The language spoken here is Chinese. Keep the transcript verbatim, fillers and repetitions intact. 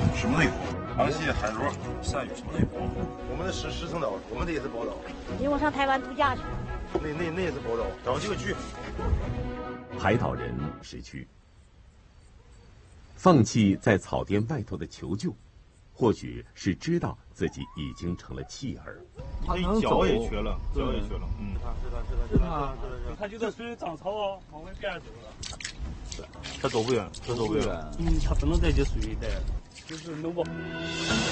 什么内湖？螃蟹、海螺、鳝鱼什么内湖？ 我们的石石城岛，我们的也是宝岛。 因为我上台湾度假去。 那那那也是宝岛，找机会去。 海岛人识趣，放弃在草甸外头的求救，或许是知道自己已经成了弃儿。 他脚也瘸了，脚也瘸了。嗯， 是他是他是他是他， 他就在水里长草哦，往回边走了。是，他走不远，他走不远。嗯，他不能再去水里待了，就是能不。